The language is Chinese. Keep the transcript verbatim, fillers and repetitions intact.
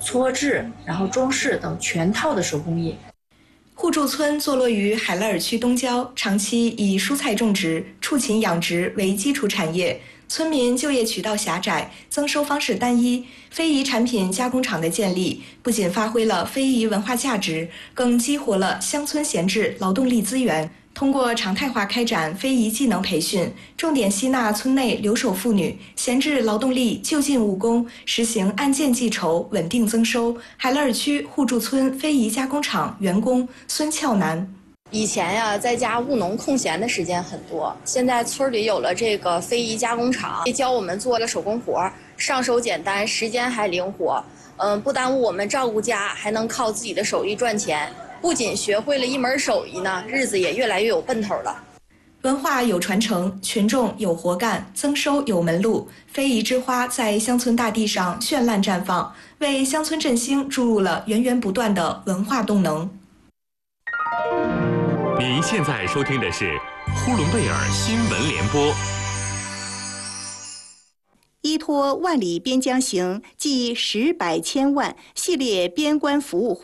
搓制，然后装饰等全套的手工艺。 互助村坐落于海拉尔区东郊，长期以蔬菜种植、畜禽养殖为基础产业，村民就业渠道狭窄，增收方式单一。非遗产品加工厂的建立，不仅发挥了非遗文化价值，更激活了乡村闲置劳动力资源。通过常态化开展非遗技能培训，重点吸纳村内留守妇女、闲置劳动力就近务工，实行按件计酬，稳定增收。海拉尔区互助村非遗加工厂员工孙俏楠。 以前呀，在家务农空闲的时间很多，现在村里有了这个非遗加工厂，教我们做了手工活，上手简单，时间还灵活，嗯，不耽误我们照顾家，还能靠自己的手艺赚钱。不仅学会了一门手艺呢，日子也越来越有奔头了。 文化有传承，群众有活干，增收有门路。非遗之花在乡村大地上绚烂绽放，为乡村振兴注入了源源不断的文化动能。 您现在收听的是呼伦贝尔新闻联播。 依托万里边疆行暨十百千万系列边关服务会。